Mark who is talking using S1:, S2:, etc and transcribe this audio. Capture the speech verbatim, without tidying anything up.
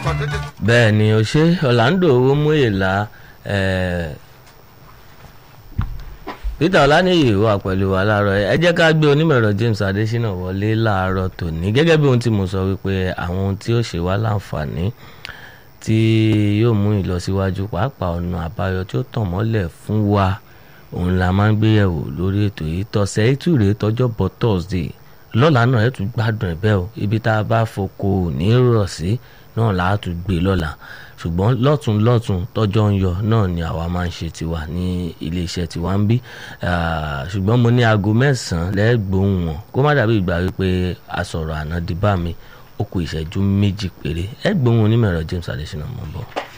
S1: bẹ́ẹ̀ ni o ṣe Orlando Owómúyìlá Peter Ọláníyì wà pẹ̀lú wa láàárọ̀ ẹ jẹ́ ká gbé onímọ̀ ẹ̀rọ James Adésínà wọlé láàárọ̀ tòní gẹ́gẹ́ bí ohun tí mo sọ wípé àwọn ohun tí ó ṣe wá láǹfààní tí yóò mú ìlọsíwájú pàápàá ọ̀nà àbáyọ tí ó tàn mọ́lẹ̀ fún wa òun la máa ń gbéyẹ̀wò lórí ètò yìí tọ̀sẹ̀ ìtúre tọjọ́bọ̀ Thursday lọ́la náà ẹ̀ tún gbádùn ẹ̀ bẹ́ẹ̀ o ibi tá a bá foko ní rọ̀ sí náà là á tún gbé lọ́la ṣùgbọ́n lọ́tún lọ́tún tọ́jọ́ ń yọ náà ni àwa máa ń ṣe tiwa ní iléeṣẹ́ tiwa ń bí ṣùgbọ́n mo ní aago mẹ́sàn-án lẹ́gbọ̀n wọn kó má dàbí ìgbà wípé asọ̀rọ̀ àná di bá mi ó kù ìṣẹ́jú méjì péré ẹgbọ̀n wọn onímọ̀ ẹ̀rọ James Adésínà mọ̀ bọ̀.